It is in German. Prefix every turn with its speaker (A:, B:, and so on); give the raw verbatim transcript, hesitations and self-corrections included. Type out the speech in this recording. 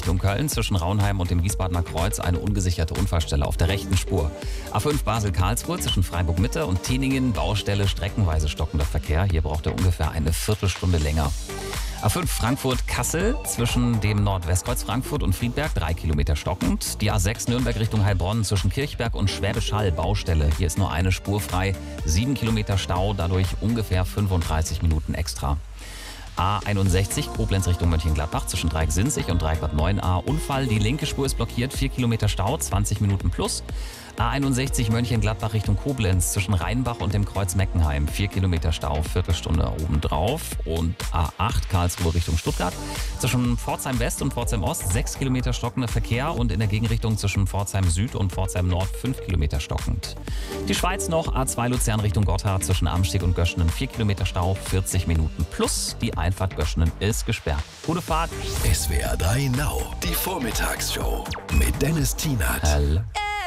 A: Richtung Köln zwischen Raunheim und dem Wiesbadener Kreuz eine ungesicherte Unfallstelle auf der rechten Spur. A fünf Basel-Karlsruhe zwischen Freiburg-Mitte und Teningen, Baustelle, streckenweise stockender Verkehr. Hier braucht er ungefähr eine Viertelstunde länger. A fünf Frankfurt-Kassel zwischen dem Nordwestkreuz Frankfurt und Friedberg, drei Kilometer stockend. Die A sechs Nürnberg Richtung Heilbronn zwischen Kirchberg und Schwäbisch Hall, Baustelle. Hier ist nur eine Spur frei, sieben Kilometer Stau, dadurch ungefähr fünfunddreißig Minuten extra. A einundsechzig Koblenz Richtung Mönchengladbach zwischen Dreieck-Sinzig und Dreieck-Bad neun a. Unfall, die linke Spur ist blockiert, vier Kilometer Stau, zwanzig Minuten plus. A einundsechzig Mönchengladbach Richtung Koblenz zwischen Rheinbach und dem Kreuz Meckenheim, vier Kilometer Stau, Viertelstunde obendrauf. Und A acht Karlsruhe Richtung Stuttgart zwischen Pforzheim West und Pforzheim Ost, sechs Kilometer stockender Verkehr und in der Gegenrichtung zwischen Pforzheim Süd und Pforzheim Nord, fünf Kilometer stockend. Die Schweiz noch, A zwei Luzern Richtung Gotthard zwischen Amsteg und Göschenen, vier Kilometer Stau, vierzig Minuten plus. Die Einfahrt Göschenen ist gesperrt. Gute Fahrt.
B: S W R drei Now, die Vormittagsshow mit Dennis Tienert.
A: Hell.